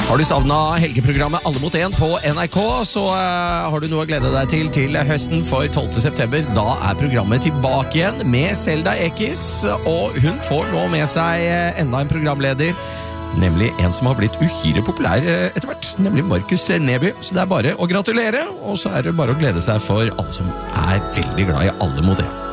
Har du savnet helgeprogrammet Alle mot 1 på NRK, så har du noe å glede deg til høsten for 12. september. Da er programmet tilbake igjen med Selda Ekiz, og hun får nå med seg enda en programleder, nemlig en som har blitt uhyre populær etter hvert, nemlig Markus Neby. Så det er bare å gratulere, og så er det bare å glede seg for alle som er veldig glad i Alle mot 1.